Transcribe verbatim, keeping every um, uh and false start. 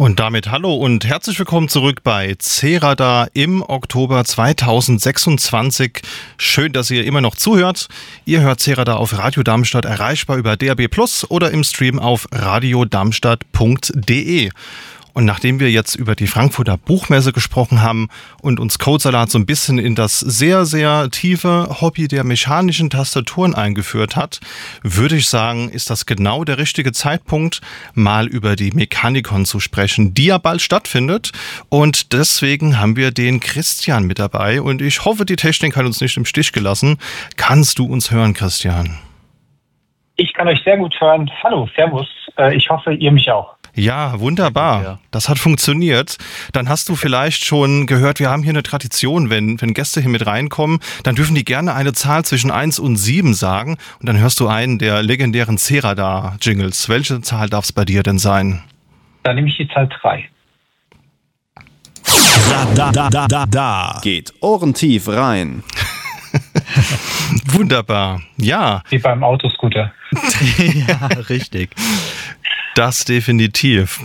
Und damit hallo und herzlich willkommen zurück bei C-Radar im Oktober zweitausendsechsundzwanzig. Schön, dass ihr immer noch zuhört. Ihr hört C-Radar auf Radio Darmstadt, erreichbar über D A B plus oder im Stream auf radio darmstadt punkt de. Und nachdem wir jetzt über die Frankfurter Buchmesse gesprochen haben und uns Codesalat so ein bisschen in das sehr, sehr tiefe Hobby der mechanischen Tastaturen eingeführt hat, würde ich sagen, ist das genau der richtige Zeitpunkt, mal über die Mechanikon zu sprechen, die ja bald stattfindet. Und deswegen haben wir den Christian mit dabei. Und ich hoffe, die Technik hat uns nicht im Stich gelassen. Kannst du uns hören, Christian? Ich kann euch sehr gut hören. Hallo, servus. Ich hoffe, ihr mich auch. Ja, wunderbar. Ja. Das hat funktioniert. Dann hast du vielleicht schon gehört, wir haben hier eine Tradition, wenn, wenn Gäste hier mit reinkommen, dann dürfen die gerne eine Zahl zwischen eins und sieben sagen und dann hörst du einen der legendären C-Radar-Jingles. Welche Zahl darf es bei dir denn sein? Dann nehme ich die Zahl drei. Da, da, da, da, da. Geht ohrentief rein. Wunderbar. Ja. Wie beim Autoscooter. Ja, richtig. Das definitiv.